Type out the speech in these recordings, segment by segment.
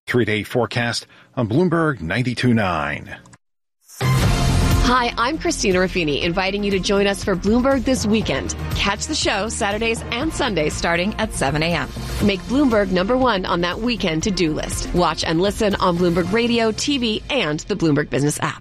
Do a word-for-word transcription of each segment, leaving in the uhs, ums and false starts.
Three-day forecast on Bloomberg ninety-two point nine. Hi, I'm Christina Ruffini, inviting you to join us for Bloomberg This Weekend. Catch the show Saturdays and Sundays starting at seven a.m. Make Bloomberg number one on that weekend to-do list. Watch and listen on Bloomberg Radio, T V, and the Bloomberg Business app.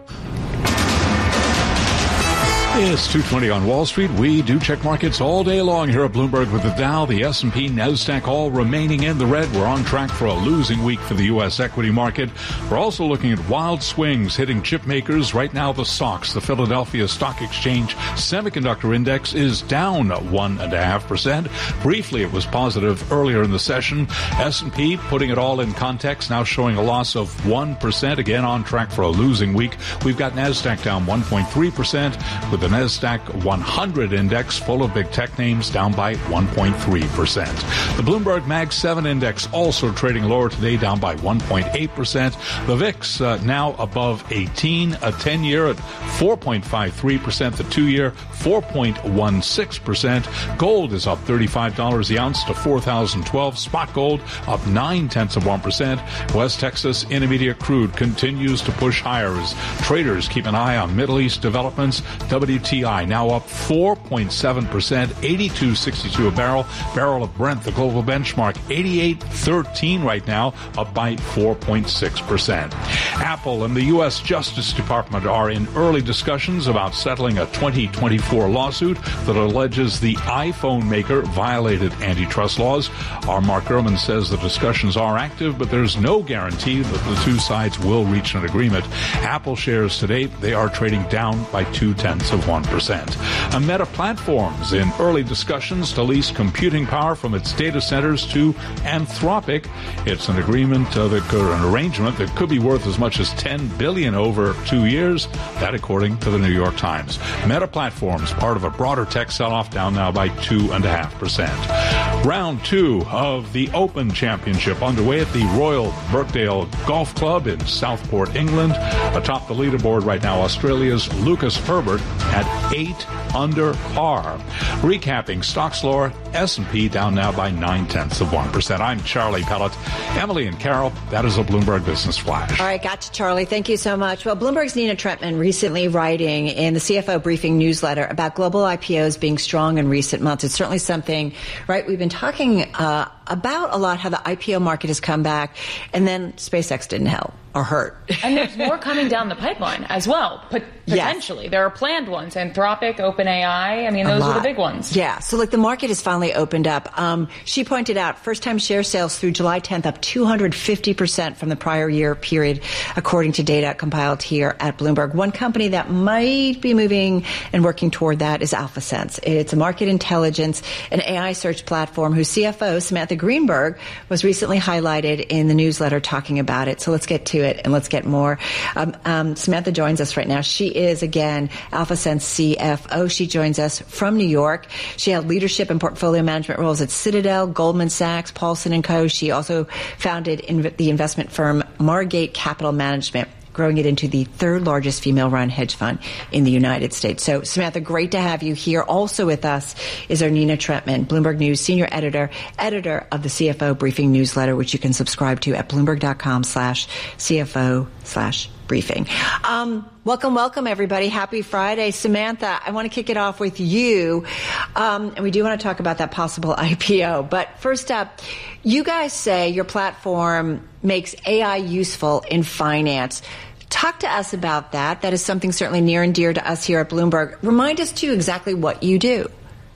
It's two twenty on Wall Street. We do check markets all day long here at Bloomberg with the Dow, the S and P, NASDAQ all remaining in the red. We're on track for a losing week for the U S equity market. We're also looking at wild swings hitting chip makers. Right now, the S O X, the Philadelphia Stock Exchange Semiconductor Index, is down one point five percent. Briefly, it was positive earlier in the session. S and P, putting it all in context, now showing a loss of one percent. Again, on track for a losing week. We've got NASDAQ down one point three percent with the NASDAQ one hundred index full of big tech names down by one point three percent. The Bloomberg Mag seven index also trading lower today, down by one point eight percent. The V I X uh, now above eighteen, a ten-year at four point five three percent, the two-year four point one six percent. Gold is up thirty-five dollars the ounce to four thousand twelve. Spot gold up nine tenths of one percent. West Texas Intermediate crude continues to push higher as traders keep an eye on Middle East developments. W T I now up four point seven percent, eighty-two sixty-two a barrel. Barrel of Brent, the global benchmark, eighty-eight thirteen right now, up by four point six percent. Apple and the U S Justice Department are in early discussions about settling a twenty twenty-four lawsuit that alleges the iPhone maker violated antitrust laws. Our Mark Gurman says the discussions are active, but there's no guarantee that the two sides will reach an agreement. Apple shares today, they are trading down by two-tenths of one percent. A Meta Platforms in early discussions to lease computing power from its data centers to Anthropic. It's an agreement, uh, that could, an arrangement that could be worth as much as ten billion dollars over two years. That according to the New York Times. Meta Platforms, part of a broader tech sell-off, down now by two point five percent. Round two of the Open Championship underway at the Royal Birkdale Golf Club in Southport, England. Atop the leaderboard right now, Australia's Lucas Herbert at eight under par. Recapping stocks lower, S and P down now by nine tenths of one percent. I'm Charlie Pellet. Emily and Carol, that is a Bloomberg Business Flash. All right, gotcha, Charlie. Thank you so much. Well, Bloomberg's Nina Trentman recently writing in the C F O briefing newsletter about global I P Os being strong in recent months. It's certainly something, right, we've been talking uh, about a lot, how the I P O market has come back, and then SpaceX didn't help or hurt. And there's more coming down the pipeline as well, pot- potentially. Yes. There are planned ones, Anthropic, OpenAI. I mean, those are the big ones. Yeah. So, like, the market has finally opened up. Um, she pointed out first-time share sales through July tenth up two hundred fifty percent from the prior year period, according to data compiled here at Bloomberg. One company that might be moving and working toward that is AlphaSense. It's a market intelligence and A I search platform whose C F O, Samantha Greenberg, was recently highlighted in the newsletter talking about it. So let's get to it and let's get more. Um, um, Samantha joins us right now. She is, again, AlphaSense C F O. She joins us from New York. She held leadership and portfolio management roles at Citadel, Goldman Sachs, Paulson and Co. She also founded inv- the investment firm Margate Capital Management, growing it into the third largest female-run hedge fund in the United States. So, Samantha, great to have you here. Also with us is our Nina Trentman, Bloomberg News senior editor, editor of the C F O Briefing newsletter, which you can subscribe to at bloomberg.com slash CFO slash briefing. Um, welcome, welcome, everybody. Happy Friday. Samantha, I want to kick it off with you. Um, and we do want to talk about that possible I P O. But first up, you guys say your platform makes A I useful in finance. Talk to us about that. That is something certainly near and dear to us here at Bloomberg. Remind us, too, exactly what you do.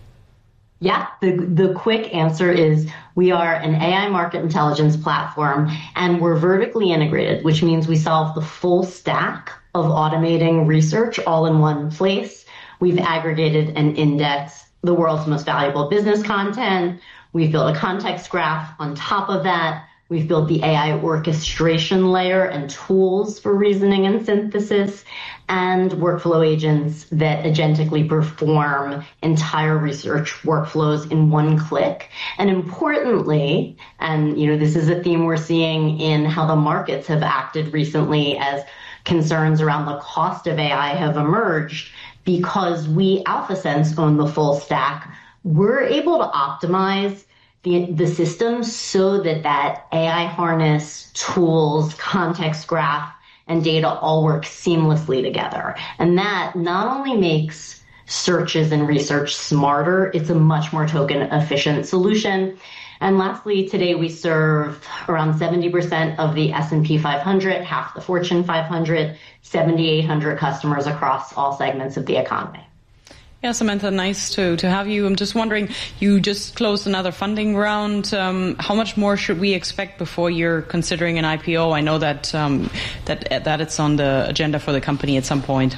Yeah, the the quick answer is we are an A I market intelligence platform, and we're vertically integrated, which means we solve the full stack of automating research all in one place. We've aggregated and indexed the world's most valuable business content. We've built a context graph on top of that. We've built the A I orchestration layer and tools for reasoning and synthesis, and workflow agents that agentically perform entire research workflows in one click. And importantly, and you know, this is a theme we're seeing in how the markets have acted recently as concerns around the cost of A I have emerged, because we, AlphaSense, own the full stack, we're able to optimize the, the system so that that A I harness, tools, context graph, and data all work seamlessly together. And that not only makes searches and research smarter, it's a much more token efficient solution. And lastly, today we serve around seventy percent of the S and P five hundred, half the Fortune five hundred, seventy-eight hundred customers across all segments of the economy. Yeah, Samantha, nice to, to have you. I'm just wondering, you just closed another funding round. Um, how much more should we expect before you're considering an I P O? I know that um, that that it's on the agenda for the company at some point.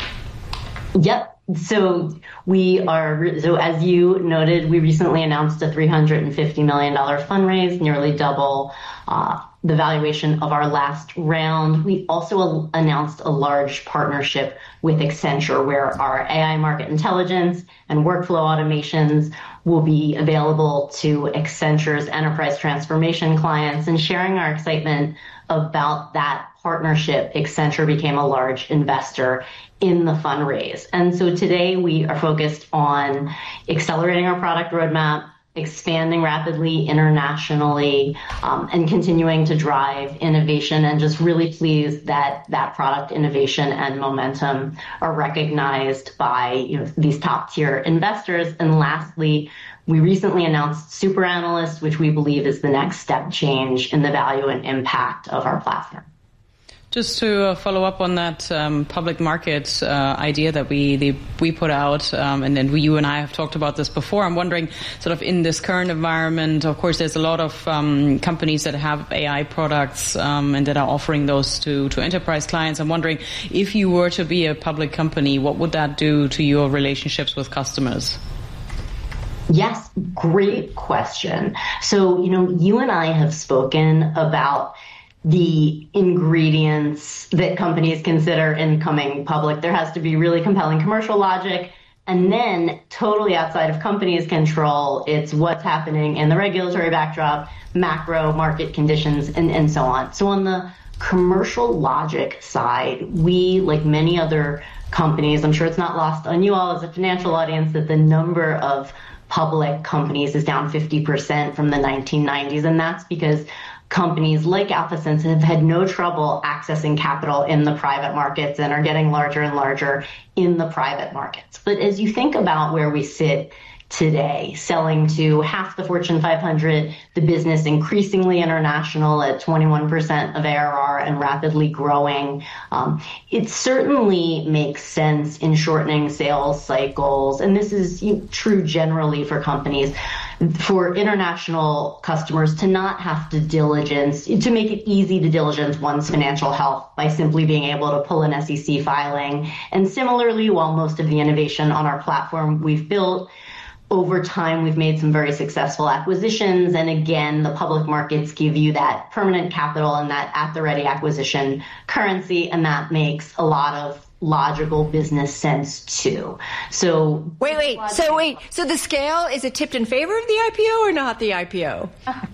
Yep. So we are, so as you noted, we recently announced a three hundred fifty million dollars fundraise, nearly double uh, the valuation of our last round. We also announced a large partnership with Accenture, where our A I market intelligence and workflow automations will be available to Accenture's enterprise transformation clients. And sharing our excitement about that partnership, Accenture became a large investor in the fundraise. And so today we are focused on accelerating our product roadmap, expanding rapidly internationally, um, and continuing to drive innovation, and just really pleased that that product innovation and momentum are recognized by, you know, these top tier investors. And lastly, we recently announced Super Analyst, which we believe is the next step change in the value and impact of our platform. Just to uh, follow up on that um, public market uh, idea that we the, we put out, um, and then we, you and I have talked about this before. I'm wondering, sort of in this current environment, of course, there's a lot of um, companies that have A I products um, and that are offering those to, to enterprise clients. I'm wondering, if you were to be a public company, what would that do to your relationships with customers? Yes, great question. So, you know, you and I have spoken about the ingredients that companies consider in coming public. There has to be really compelling commercial logic, and then totally outside of companies' control, it's what's happening in the regulatory backdrop, macro market conditions, and, and so on. So on the commercial logic side, we, like many other companies, I'm sure it's not lost on you all as a financial audience that the number of public companies is down fifty percent from the nineteen nineties, and that's because companies like AlphaSense have had no trouble accessing capital in the private markets and are getting larger and larger in the private markets. But as you think about where we sit today, selling to half the Fortune five hundred, the business increasingly international at twenty-one percent of A R R and rapidly growing, um, it certainly makes sense in shortening sales cycles. And this is true generally for companies, for international customers to not have to diligence, to make it easy to diligence one's financial health by simply being able to pull an S E C filing. And similarly, while most of the innovation on our platform we've built, over time, we've made some very successful acquisitions. And again, the public markets give you that permanent capital and that at-the-ready acquisition currency, and that makes a lot of logical business sense too. So wait, wait, so wait, so the scale, is it tipped in favor of the I P O or not the I P O?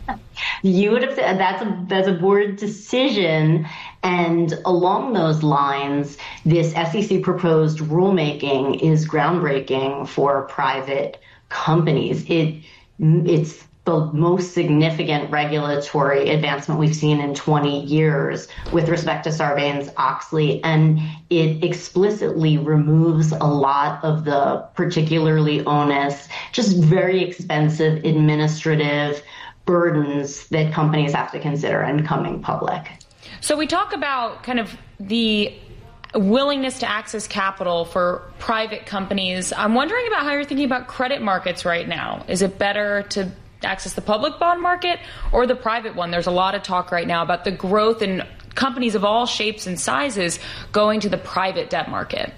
You would have said that's a that's a board decision. And along those lines, this S E C proposed rulemaking is groundbreaking for private companies. It it's the most significant regulatory advancement we've seen in twenty years with respect to Sarbanes-Oxley, and it explicitly removes a lot of the particularly onerous, just very expensive administrative burdens that companies have to consider in coming public. So we talk about kind of the willingness to access capital for private companies. I'm wondering about how you're thinking about credit markets right now. Is it better to access the public bond market or the private one? There's a lot of talk right now about the growth in companies of all shapes and sizes going to the private debt market.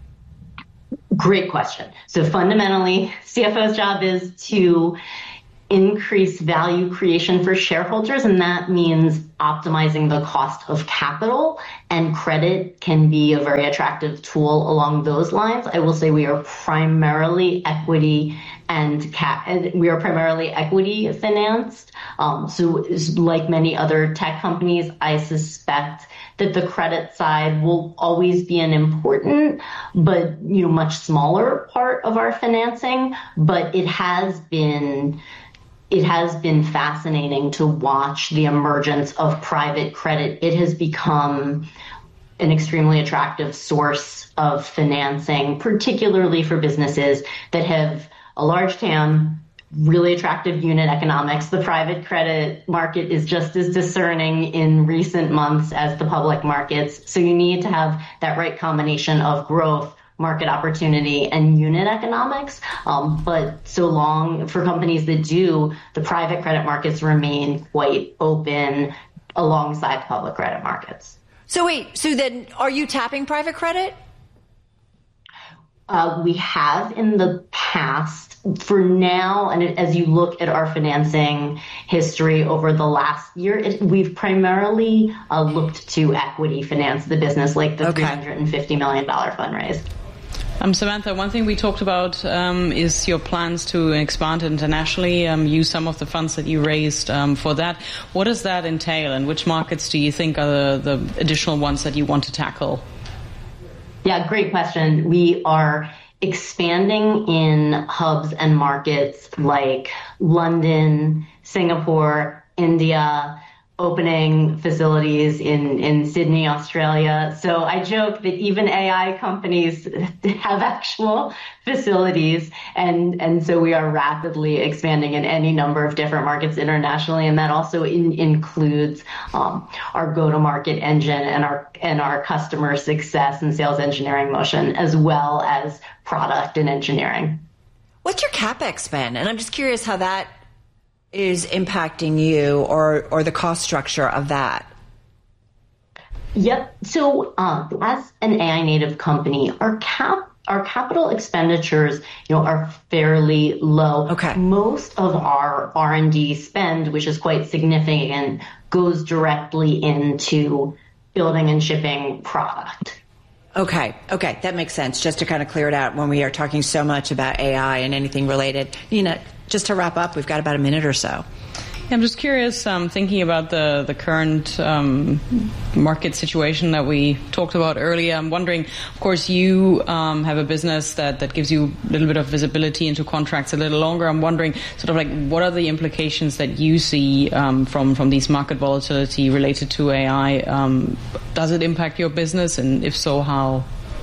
Great question. So fundamentally, C F O's job is to increase value creation for shareholders, and that means optimizing the cost of capital, and credit can be a very attractive tool along those lines. I will say we are primarily equity and ca- we are primarily equity financed. Um, so like many other tech companies, I suspect that the credit side will always be an important, but, you know, much smaller part of our financing, but it has been it has been fascinating to watch the emergence of private credit. It has become an extremely attractive source of financing, particularly for businesses that have a large T A M, really attractive unit economics. The private credit market is just as discerning in recent months as the public markets. So you need to have that right combination of growth, market opportunity, and unit economics. Um, but so long for companies that do, the private credit markets remain quite open alongside public credit markets. So wait, so then are you tapping private credit? Uh, we have in the past. For now, and as you look at our financing history over the last year, it, we've primarily uh, looked to equity finance the business, like the okay. three hundred fifty million dollars fundraise. Um, Samantha, one thing we talked about um, is your plans to expand internationally, um, use some of the funds that you raised um, for that. What does that entail, and which markets do you think are the, the additional ones that you want to tackle? Yeah, great question. We are expanding in hubs and markets like London, Singapore, India, opening facilities in, in Sydney, Australia. So I joke that even A I companies have actual facilities. And, and so we are rapidly expanding in any number of different markets internationally. And that also in, includes um, our go-to-market engine and our, and our customer success and sales engineering motion, as well as product and engineering. What's your CapEx spend? And I'm just curious how that is impacting you, or or the cost structure of that. Yep. So um, as an A I native company, our cap our capital expenditures, you know, are fairly low. Okay. Most of our R and D spend, which is quite significant, goes directly into building and shipping product. Okay. Okay. That makes sense. Just to kind of clear it out when we are talking so much about A I and anything related. Nina, just to wrap up, we've got about a minute or so. I'm just curious, um, thinking about the, the current um, market situation that we talked about earlier. I'm wondering, of course, you um, have a business that, that gives you a little bit of visibility into contracts a little longer. I'm wondering, sort of like, what are the implications that you see um, from, from these market volatility related to A I? Um, does it impact your business? And if so, how?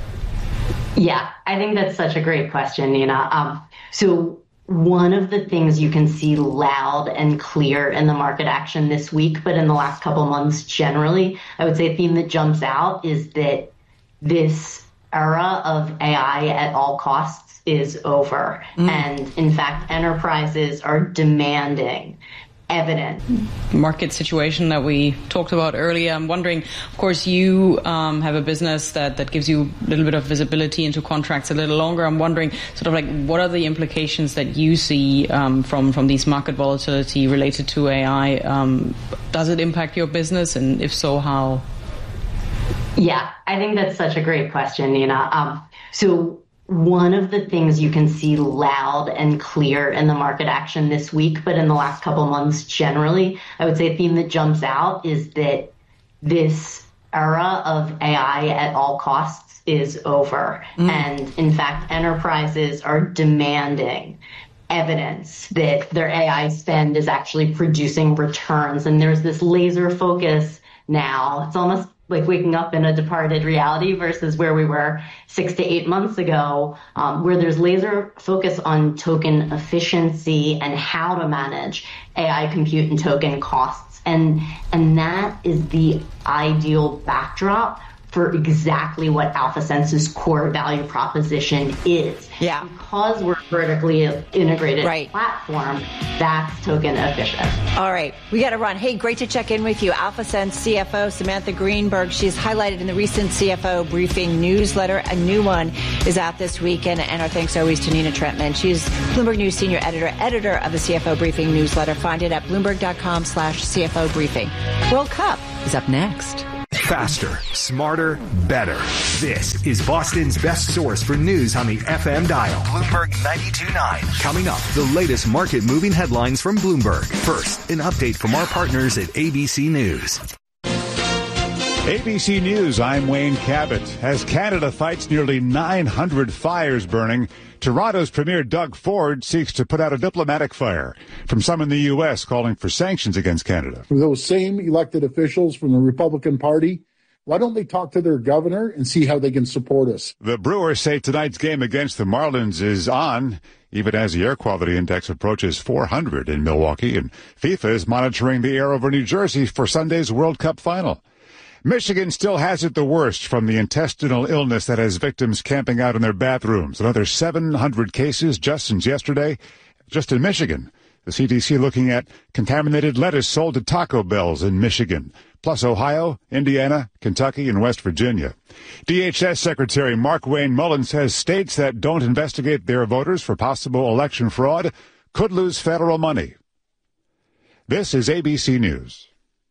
Yeah, I think that's such a great question, Nina. Um, so one of the things you can see loud and clear in the market action this week, but in the last couple of months generally, I would say a theme that jumps out is that this era of A I at all costs is over. Mm. And in fact, enterprises are demanding evidence. Market situation that we talked about earlier. I'm wondering, of course, you um, have a business that, that gives you a little bit of visibility into contracts a little longer. I'm wondering, sort of like, what are the implications that you see um, from, from these market volatility related to A I? Um, does it impact your business? And if so, how? Yeah, I think that's such a great question, Nina. Um, so one of the things you can see loud and clear in the market action this week, but in the last couple of months generally, I would say a theme that jumps out is that this era of A I at all costs is over. Mm. And in fact, enterprises are demanding evidence that their A I spend is actually producing returns. And there's this laser focus now. It's almost like waking up in a departed reality versus where we were six to eight months ago, um, where there's laser focus on token efficiency and how to manage A I compute and token costs. And, and that is the ideal backdrop for exactly what AlphaSense's core value proposition is. Yeah. Because we're a vertically integrated right. platform, that's token efficient. All right. We got to run. Hey, great to check in with you. AlphaSense C F O Samantha Greenberg. She's highlighted in the recent C F O briefing newsletter. A new one is out this week. And, and our thanks always to Nina Trentman. She's Bloomberg News senior editor, editor of the C F O briefing newsletter. Find it at bloomberg.com slash CFO briefing. World Cup is up next. Faster, smarter, better. This is Boston's best source for news on the F M dial. Bloomberg ninety-two point nine. Coming up, the latest market-moving headlines from Bloomberg. First, an update from our partners at A B C News. A B C News, I'm Wayne Cabot. As Canada fights nearly nine hundred fires burning, Toronto's Premier Doug Ford seeks to put out a diplomatic fire from some in the U S calling for sanctions against Canada. For those same elected officials from the Republican Party, why don't they talk to their governor and see how they can support us? The Brewers say tonight's game against the Marlins is on, even as the air quality index approaches four hundred in Milwaukee, and FIFA is monitoring the air over New Jersey for Sunday's World Cup final. Michigan still has it the worst from the intestinal illness that has victims camping out in their bathrooms. Another seven hundred cases just since yesterday, just in Michigan. The C D C looking at contaminated lettuce sold to Taco Bells in Michigan, plus Ohio, Indiana, Kentucky, and West Virginia. D H S Secretary Markwayne Mullin says states that don't investigate their voters for possible election fraud could lose federal money. This is A B C News.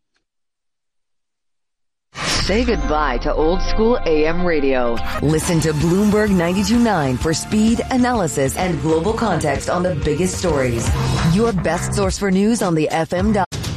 Say goodbye to old school A M radio. Listen to Bloomberg ninety-two point nine for speed, analysis, and global context on the biggest stories. Your best source for news on the F M dial.